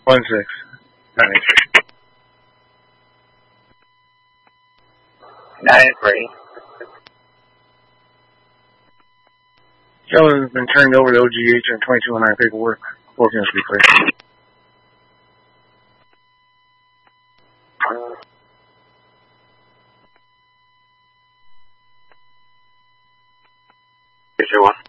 1-6. 9-3. 9-3. Gentleman has been turned over to OGH on 2209 paperwork. Working to be clear. Picture 1.